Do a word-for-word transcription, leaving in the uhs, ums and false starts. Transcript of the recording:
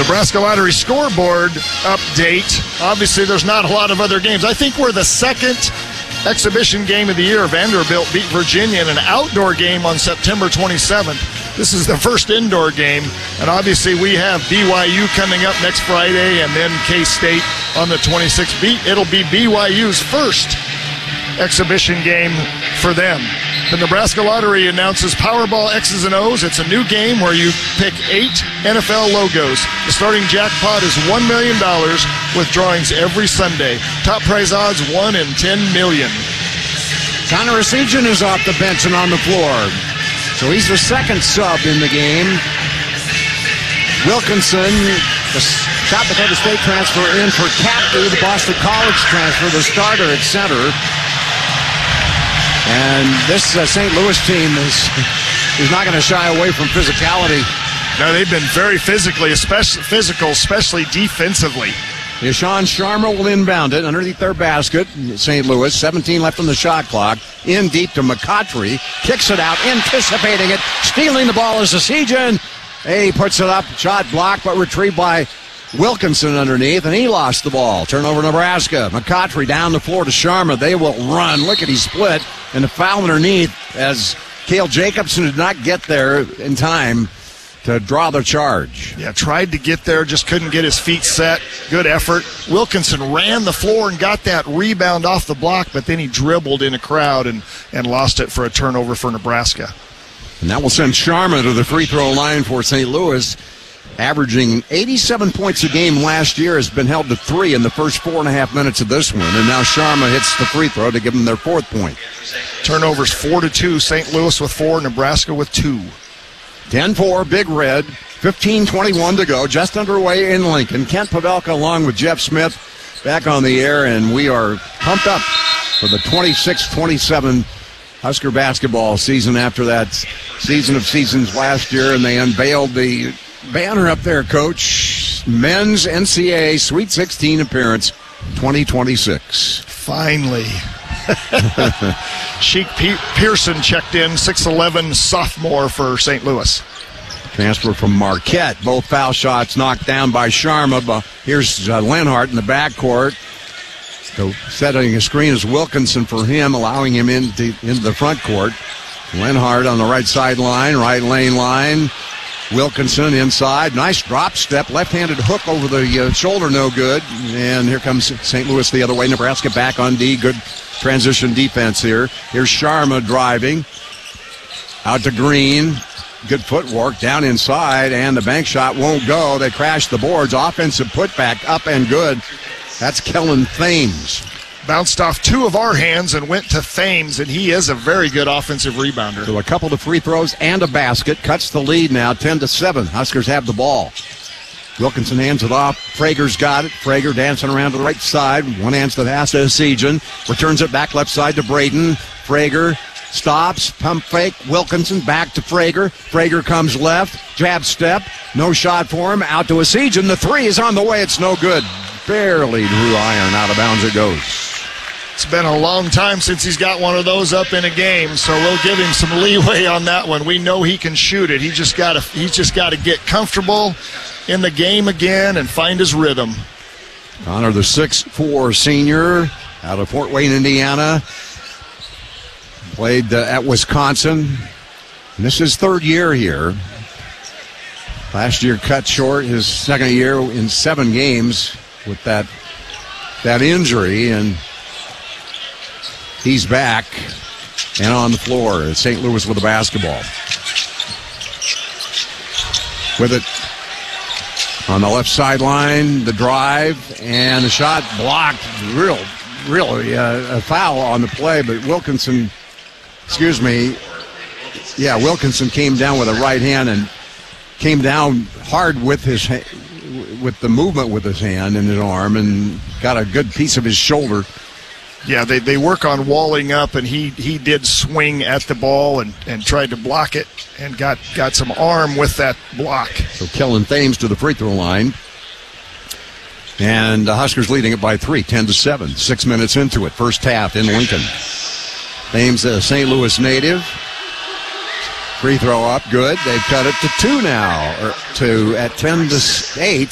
Nebraska Lottery scoreboard update. Obviously, there's not a lot of other games. I think we're the second exhibition game of the year. Vanderbilt beat Virginia in an outdoor game on September twenty-seventh. This is the first indoor game, and obviously we have B Y U coming up next Friday and then K-State on the twenty-sixth. It'll be B Y U's first exhibition game for them. The Nebraska Lottery announces Powerball X's and O's. It's a new game where you pick eight N F L logos. The starting jackpot is one million dollars with drawings every Sunday. Top prize odds one in ten million. Connor Essegian is off the bench and on the floor. So he's the second sub in the game. Wilkinson, the South Dakota State transfer, in for Capty, the Boston College transfer, the starter at center. And this uh, Saint Louis team is, is not going to shy away from physicality. No, they've been very physically, especially physical, especially defensively. Ishan Sharma will inbound it underneath their basket. Saint Louis, seventeen left on the shot clock. In deep to McCautry. Kicks it out, anticipating it. Stealing the ball is Essegian. He puts it up. Shot blocked, but retrieved by Wilkinson underneath, and he lost the ball. Turnover Nebraska. McCautry down the floor to Sharma. They will run. Look at he split. And the foul underneath as Cale Jacobson did not get there in time to draw the charge. Yeah, tried to get there, just couldn't get his feet set. Good effort. Wilkinson ran the floor and got that rebound off the block, but then he dribbled in a crowd and, and lost it for a turnover for Nebraska. And that will send Sharma to the free throw line for Saint Louis. Averaging eighty-seven points a game last year, has been held to three in the first four and a half minutes of this one. And now Sharma hits the free throw to give them their fourth point. Turnovers four to two. Saint Louis with four, Nebraska with two. ten four, Big Red. fifteen twenty-one to go. Just underway in Lincoln. Kent Pavelka along with Jeff Smith back on the air, and we are pumped up for the twenty-six twenty-seven Husker basketball season after that season of seasons last year, and they unveiled the banner up there, Coach. Men's N C double A Sweet sixteen appearance twenty twenty-six. Finally. Sheik Pe- Pearson checked in, six eleven sophomore for Saint Louis. Transfer from Marquette. Both foul shots knocked down by Sharma. But here's uh, Lenhart in the backcourt. So setting a screen is Wilkinson for him, allowing him into, into the front court. Lenhart on the right sideline, right lane line. Wilkinson inside. Nice drop step. Left-handed hook over the uh, shoulder, no good. And here comes Saint Louis the other way. Nebraska back on D. Good transition defense here. Here's Sharma driving. Out to Green. Good footwork down inside, and the bank shot won't go. They crash the boards. Offensive putback up and good. That's Kellen Thames. Bounced off two of our hands and went to Thames, and he is a very good offensive rebounder. So a couple of free throws and a basket. Cuts the lead now, ten to seven. Huskers have the ball. Wilkinson hands it off. Frager's got it. Frager dancing around to the right side. One hands to the pass to Essegian. Returns it back left side to Braden. Frager stops. Pump fake. Wilkinson back to Frager. Frager comes left. Jab step. No shot for him. Out to Essegian. The three is on the way. It's no good. Barely drew iron. Out of bounds it goes. It's been a long time since he's got one of those up in a game, so we'll give him some leeway on that one. We know he can shoot it. He just got to he's just got to get comfortable in the game again and find his rhythm. Connor, the six four senior out of Fort Wayne, Indiana, played uh, at Wisconsin. And this is his third year here. Last year cut short, his second year in seven games with that that injury, and he's back and on the floor. Saint Louis with the basketball. With it on the left sideline, the drive, and the shot blocked. Real, really uh, a foul on the play, but Wilkinson, excuse me, yeah, Wilkinson came down with a right hand and came down hard with his with the movement with his hand and his arm, and got a good piece of his shoulder. Yeah, they, they work on walling up, and he, he did swing at the ball and, and tried to block it and got, got some arm with that block. So Kellen Thames to the free throw line. And the Huskers leading it by three, ten to seven. Six minutes into it, first half in Lincoln. Thames, a Saint Louis native. Free throw up, good. They've cut it to two now, or to at ten to eight.